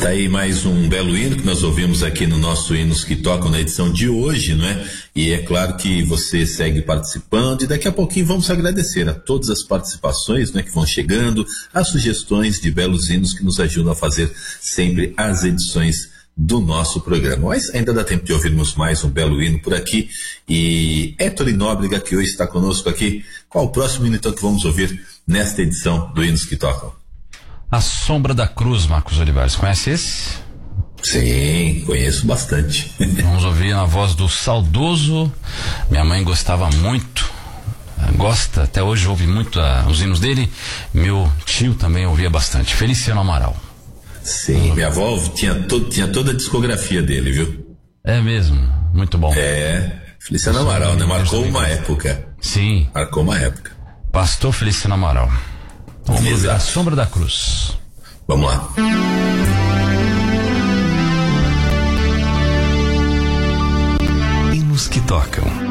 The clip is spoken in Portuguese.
Tá aí mais um belo hino que nós ouvimos aqui no nosso Hinos que Tocam na edição de hoje, não é? E é claro que você segue participando e daqui a pouquinho vamos agradecer a todas as participações, né, que vão chegando, as sugestões de belos hinos que nos ajudam a fazer sempre as edições do nosso programa. Mas ainda dá tempo de ouvirmos mais um belo hino por aqui. E Héctor Nóbrega, que hoje está conosco aqui, qual o próximo hino então que vamos ouvir nesta edição do Hinos que Tocam? A Sombra da Cruz, Marcos Olivares, conhece esse? Sim, conheço bastante. Vamos ouvir na voz do saudoso, minha mãe gostava muito, gosta, até hoje ouve muito os hinos dele, meu tio também ouvia bastante, Feliciano Amaral. Sim, minha avó tinha toda a discografia dele, viu? É mesmo, muito bom. Feliciano Amaral, né? Marcou uma época. Sim. Marcou uma época. Pastor Feliciano Amaral. Vamos ouvir A Sombra da Cruz. Vamos lá. Hinos que tocam.